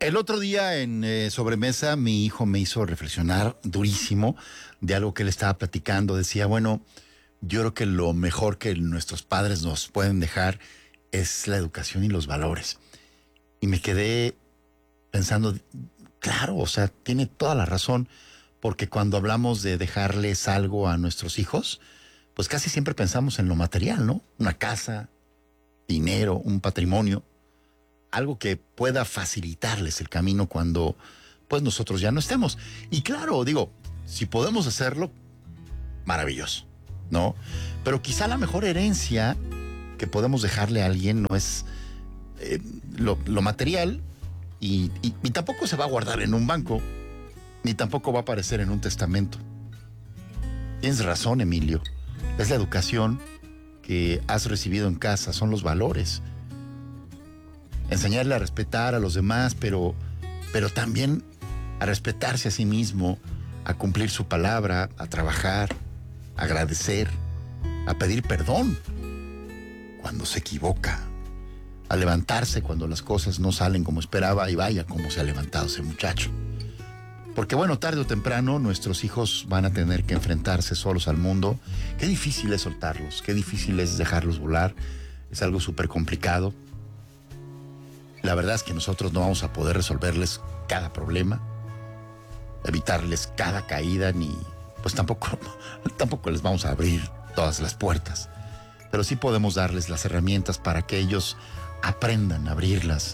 El otro día en sobremesa mi hijo me hizo reflexionar durísimo de algo que él estaba platicando. Decía, bueno, yo creo que lo mejor que nuestros padres nos pueden dejar es la educación y los valores. Y me quedé pensando, claro, o sea, tiene toda la razón, porque cuando hablamos de dejarles algo a nuestros hijos, pues casi siempre pensamos en lo material, ¿no? Una casa, dinero, un patrimonio, algo que pueda facilitarles el camino cuando pues nosotros ya no estemos. Y claro, digo, si podemos hacerlo, maravilloso, ¿no? Pero quizá la mejor herencia que podemos dejarle a alguien no es lo material y tampoco se va a guardar en un banco, ni tampoco va a aparecer en un testamento. Tienes razón, Emilio. Es la educación que has recibido en casa, son los valores. Enseñarle a respetar a los demás, pero también a respetarse a sí mismo, a cumplir su palabra, a trabajar, a agradecer, a pedir perdón cuando se equivoca, a levantarse cuando las cosas no salen como esperaba y vaya como se ha levantado ese muchacho. Porque bueno, tarde o temprano nuestros hijos van a tener que enfrentarse solos al mundo. Qué difícil es soltarlos, qué difícil es dejarlos volar. Es algo súper complicado. La verdad es que nosotros no vamos a poder resolverles cada problema, evitarles cada caída, ni pues tampoco les vamos a abrir todas las puertas. Pero sí podemos darles las herramientas para que ellos aprendan a abrirlas.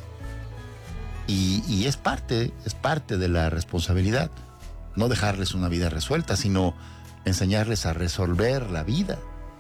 Y es parte de la responsabilidad. No dejarles una vida resuelta, sino enseñarles a resolver la vida.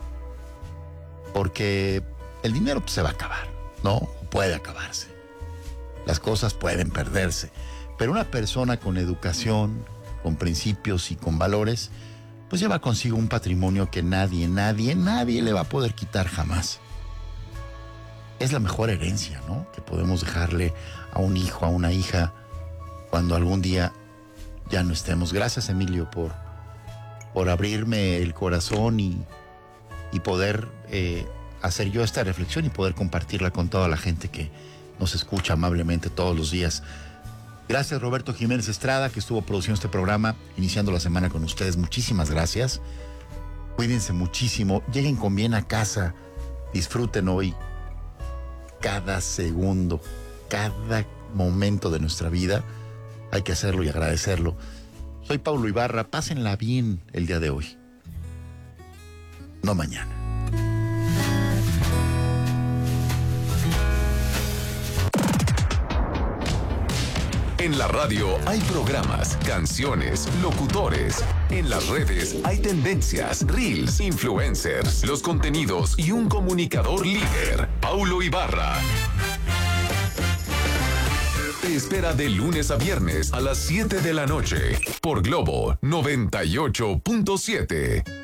Porque el dinero pues, se va a acabar, ¿no? Puede acabarse. Las cosas pueden perderse. Pero una persona con educación, con principios y con valores, pues lleva consigo un patrimonio que nadie le va a poder quitar jamás. Es la mejor herencia, ¿no? Que podemos dejarle a un hijo, a una hija, cuando algún día ya no estemos. Gracias, Emilio, por abrirme el corazón y poder hacer yo esta reflexión y poder compartirla con toda la gente que nos escucha amablemente todos los días. Gracias, Roberto Jiménez Estrada, que estuvo produciendo este programa, iniciando la semana con ustedes. Muchísimas gracias. Cuídense muchísimo. Lleguen con bien a casa. Disfruten hoy cada segundo, cada momento de nuestra vida. Hay que hacerlo y agradecerlo. Soy Paulo Ibarra. Pásenla bien el día de hoy. No mañana. En la radio hay programas, canciones, locutores. En las redes hay tendencias, reels, influencers, los contenidos y un comunicador líder. Paulo Ibarra. Te espera de lunes a viernes a las 7 de la noche por Globo 98.7.